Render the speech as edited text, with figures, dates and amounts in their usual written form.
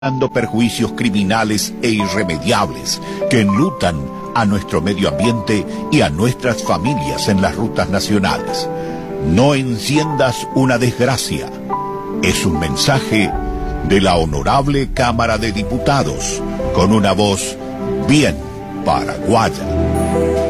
dando perjuicios criminales e irremediables que enlutan a nuestro medio ambiente y a nuestras familias en las rutas nacionales. No enciendas una desgracia. Es un mensaje de la Honorable Cámara de Diputados, con una voz bien paraguaya.